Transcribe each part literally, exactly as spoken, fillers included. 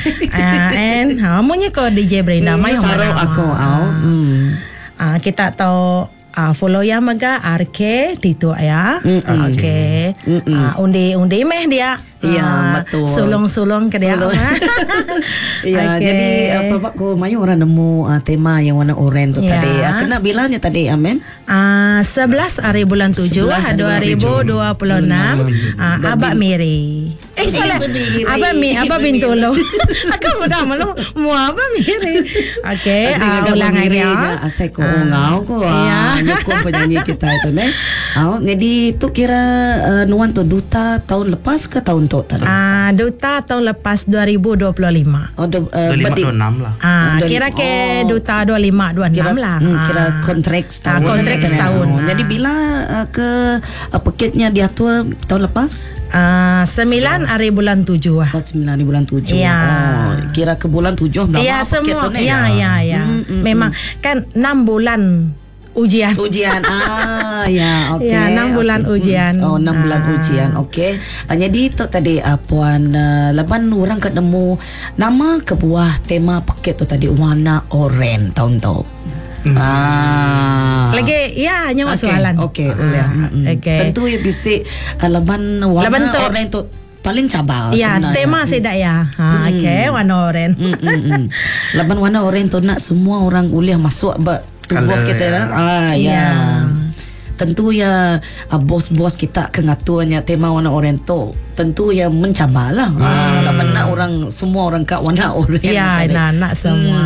uh, and ha munye ko D J Brenda mai sarau aku au. Hmm. Ah, kita tahu ah, follow ya maga R K Tito ya. Ah, okey. Ah, undi undi meh dia. Ya, Ah, betul. Sulung-sulung ke dia. Ya, Okey. jadi apa pak ko mayu orang nemu uh, tema yang warna oranye tu Ya. tadi. Uh, kena bilangnya tadi Amen. Ah, sebelas hari bulan tujuh sebelas hari dua bulan ribu tujuh. dua puluh enam. Ah, Abak Miri. Eh salah. Abak Mi, Abak Bintolo. Aku mudah malu mu Abak Miri. Okey, ah, ulang lagi ya. Saya ko ngau ko. Ya. Nyokong penyanyi kita itu nih. Oh, jadi tu kira uh, nuan tu duta tahun lepas ke tahun tu tadi? Ah, duta tahun lepas dua ribu dua puluh lima. Oh, do, uh, dua puluh lima dua puluh enam lah. Ah, Oh, kira ke oh. duta dua puluh lima dua puluh enam lah. Hmm, kira Ah. kontrak setahun. Ah, kontrak kan? setahun. Oh, Ah. jadi bila uh, ke uh, paketnya diatur tahun lepas? Ah, sembilan hari bulan tujuh lah. Oh, sembilan di bulan tujuh. Ya. Oh, kira ke bulan tujuh berapa Ya paket semua. tu nih? Ya ya ya. Hmm, hmm, Memang kan enam bulan ujian. Ujian. Ah, ya, okey. Ya, enam bulan Okey. ujian. Oh, enam bulan Ah. ujian. Okey. Uh, jadi tu tadi uh, puan uh, laban orang ketemu nama kebuah tema paket tu tadi warna oranye tahun tu. Hmm. Ah. Lagi ya nyawa Okey, soalan. Okey, Ah, boleh. Mm-mm. okey. Tentu ya bisik uh, laban warna Laban tu- oranye tu paling cabal Ya, sebenarnya. tema sedak ya. Ha, okey, warna oranye. Mm, mm, mm. Laban warna oranye tu nak semua orang uliah masuk ba tubuh Colour, kita ya. lah. Ah ya. Ya. Tentu ya uh, bos-bos kita kengaturnya tema warna oranye tu tentu ya mencabar lah. Hmm. Ah, laban nak orang semua orang kat warna oranye. Ya, tadi. nak semua.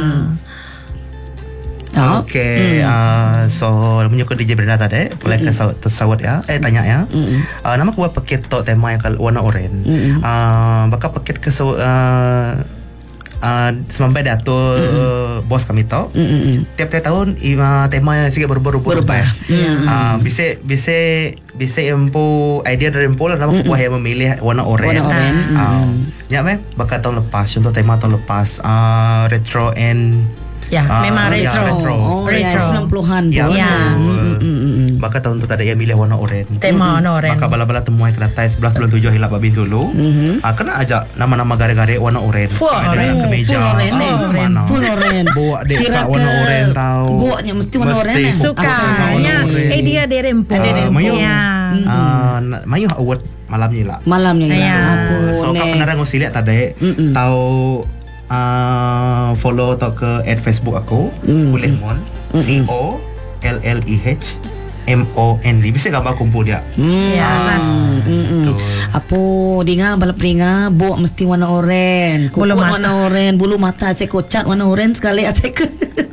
Ah. Okay, uh, so menyokong D J Brenda tadi, boleh ke sawat tersawat ya, eh tanya ya. Uh, nama aku buat paket tu tema yang kal- warna oranye. Uh, bakal paket ke so, uh, uh, sampai diatur uh, bos kami tau. Tiap-tiap tahun uh, tema yang sikit berubah-ubah. Berubah. Uh, bisa bisa bisa empu idea dari empu lah nama aku buat yang memilih warna oranye. Warna oranye. Uh, ya meh, bakal tahun lepas, contoh tema tahun lepas uh, retro and Ya, Ah, memang ya, retro. retro. Oh, ya, Retro. sembilan puluhan Ya, pun. Ya. betul. Bakal tahun tu tak ada yang milih warna oranye. Tema warna oranye. Maka bala-bala temuai ke datai sebelas bulan tujuh hilap babin dulu. Ah, kena ajak nama-nama gare-gare warna oranye. Full Ada oranye. ke meja. Full oranye. Ah, Full mana? Full oranye. Bawa dek Kira kat ke warna oranye tahu. bawanya mesti warna oranye. Sukanya eh dia dari rempu. Ada rempu. Mayu. Ya. Ah, na- Mayu award malam ni lah. Malamnya Ya. ya. Apa So ne? kau pernah ngusik lihat tadi tahu uh, follow atau ke add Facebook aku boleh mon C O L L E H M O N D bisa gambar kumpul dia. Ya. Hmm, hmm, hmm. Betul. Apa dengar balap dengar buat mesti warna oranye. Kuku Bulu mata. warna oranye, bulu mata saya kocat warna oranye sekali saya ke.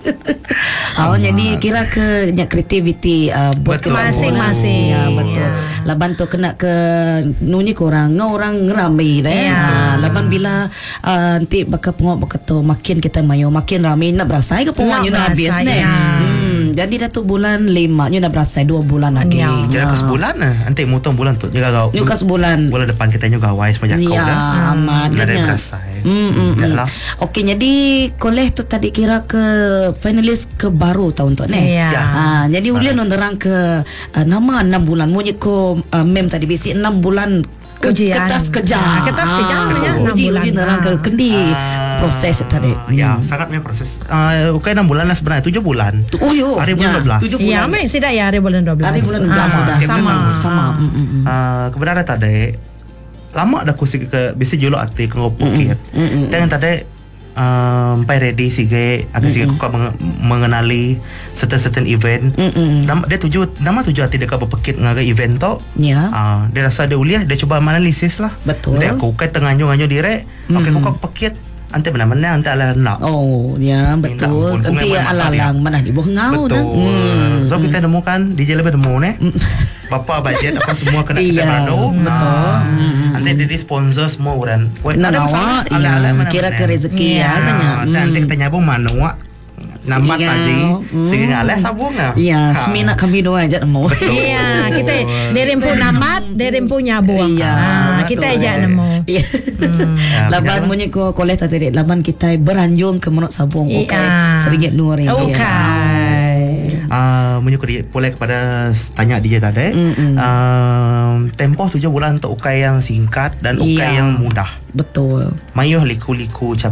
Oh, jadi kira ke nya kreativiti uh, buat Betul. kita Masing-masing. Ya, betul. Ya. Laban tu kena ke nunyi korang, ngau orang ngeramai dah. Ya. Ha, laban bila uh, nanti bakal pengok bakal tu makin kita mayu makin ramai nak berasa ke pengoknya Nak nak habis berasa, ni. ya. Hmm, jadi dah tu bulan lima nya nak berasa dua bulan lagi. Ya. Kira ke sebulan lah. Nanti mutong bulan tu juga kau. Nyuka sebulan. Bulan depan kita juga awais macam kau Ya, dah. amat. Dah ada Kena. berasa. Hmm, hmm, Ya hmm. lah. Okey, jadi koleh tu tadi kira ke finalis ke baru tahun tu ni. Ya. Ha, jadi ulian nonderang ke uh, nama enam bulan. Munyi ko uh, mem tadi bisi enam bulan ke, Ujian. kertas kerja. Ah, kertas kerja namanya, enam Uji bulan. uji nerang ke Ah. kendi Ah, proses tadi. Ya, sangat punya proses. Uh, okay, enam bulan lah sebenarnya. Tujuh bulan. Oh yo. Hari bulan dua belas. Tujuh Ya, bulan. mai sudah ya hari bulan dua belas. Hari bulan dua belas Ah, sudah. Okay, sama. memang Sama. Mm, mm, mm. Uh, kebenaran tadi lama dah aku sih ke bisa julok hati ke ngopukir. Jangan tadi um, pai ready sige agak sige aku meng- mengenali certain-certain event. Nama dia tuju nama tuju hati dekat berpekit ngaga event tu. Ya. Ah, dia rasa dia uliah dia cuba analisis lah. Betul. Dia aku kai tengah-nyo direk. Okey aku kau pekit ante mana-mana ante ala nak. Oh, ya betul. ampun, Nanti bunga ya masak alalang mana di bawah ngau dah. Betul. So kita nemukan D J lebih nemu ni. Bapa budget apa semua kena kita Iya, berado. betul. Ah, Nanti dia di sponsor semua orang. Weh, Nah, ada awak masalah, ya, ala-ala mana-mana. kira ke rezeki Ya. ya tanya. Ah, Nanti kita nyabung mana wak. Nampak Sige, aja. hmm. Sige ngalah sabung ah. Ya, Ha. semina kami doa aja nemu. Iya, kita dari rempu namat, dari rempu nyabuang. Iya, Ah, kita betul. aja nemu. Iya. Ya, Laban benar. munyi ko koleh tadi laban kita beranjung ke menok sabung. Iya. Okey. Seringgit dua ringgit. Okey. Ah, menyukur dia boleh kepada tanya dia tadi. Mm-mm. Ah, tempoh tujuh bulan untuk ukai yang singkat dan ukai Iya. yang mudah. Betul. Mayuh liku-liku